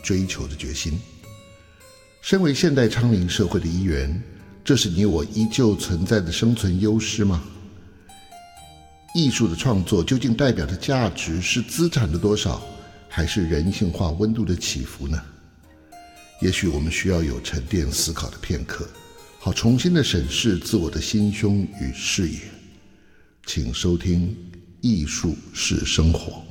追求的决心。身为现代昌龄社会的一员，这是你我依旧存在的生存优势吗？艺术的创作究竟代表的价值是资产的多少，还是人性化温度的起伏呢？也许我们需要有沉淀思考的片刻，好重新的审视自我的心胸与视野。请收听艺术是生活。